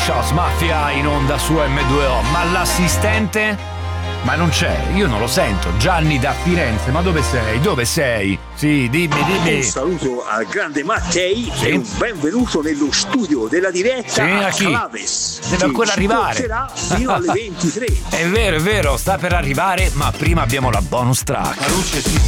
Shots Mafia in onda su M2O. Ma l'assistente? Ma non c'è, io non lo sento. Gianni da Firenze, ma dove sei? Dove sei? Sì, dimmi. Un saluto al grande Mattei e un benvenuto nello studio della diretta a Claves. Deve ancora arrivare. Fino alle 23. È vero, sta per arrivare, ma prima abbiamo la bonus track. Marucci, ti